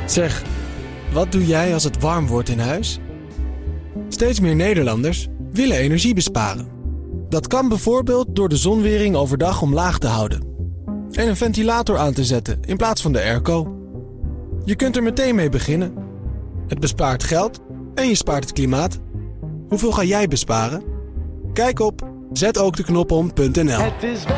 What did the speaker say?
Zeg, wat doe jij als het warm wordt in huis? Steeds meer Nederlanders willen energie besparen. Dat kan bijvoorbeeld door de zonwering overdag omlaag te houden en een ventilator aan te zetten in plaats van de airco. Je kunt er meteen mee beginnen. Het bespaart geld en je spaart het klimaat. Hoeveel ga jij besparen? Kijk op zetookdeknopom.nl.